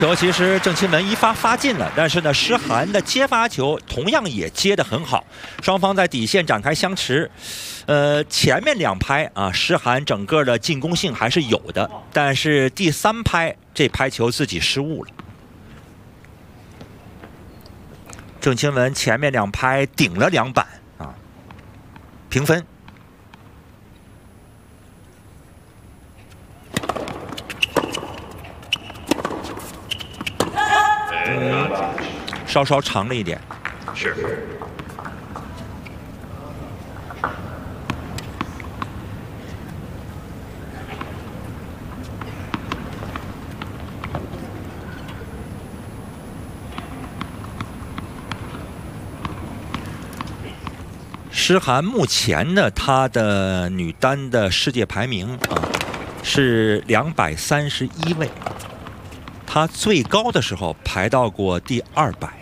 球其实郑钦文一发进了，但是呢，施涵的接发球同样也接得很好，双方在底线展开相持。前面2拍啊，施涵整个的进攻性还是有的，但是第3拍这拍球自己失误了。郑钦文前面2拍顶了2板啊，平分。 稍稍长了一点， 是。 施涵目前呢，她的女单的世界排名啊是231位，她最高的时候排到过第200。